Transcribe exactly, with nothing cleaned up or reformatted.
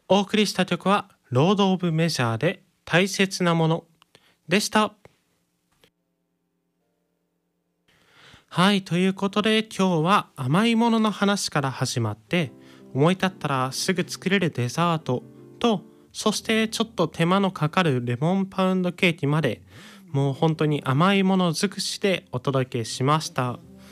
お送りした曲はロード・オブ・メジャーで大切なものでした。はい、ということで今日は甘いものの話から始まって、思い立ったらすぐ作れるデザートと、そしてちょっと手間のかかるレモンパウンドケーキまで、もう本当に甘いもの尽くしでお届けしました。